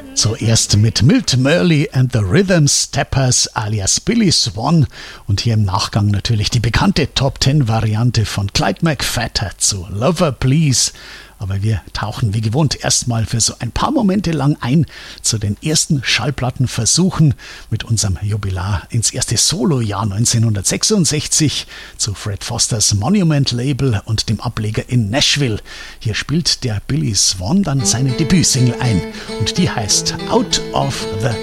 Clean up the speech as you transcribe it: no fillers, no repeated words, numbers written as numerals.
Zuerst mit Milt Murley and the Rhythm Steppers alias Billy Swan und hier im Nachgang natürlich die bekannte Top-10-Variante von Clyde McPhatter zu Lover Please. Aber wir tauchen wie gewohnt erstmal für so ein paar Momente lang ein zu den ersten Schallplattenversuchen mit unserem Jubilar ins erste Solojahr 1966 zu Fred Fosters Monument Label und dem Ableger in Nashville. Hier spielt der Billy Swan dann seine Debütsingle ein und die heißt Out of the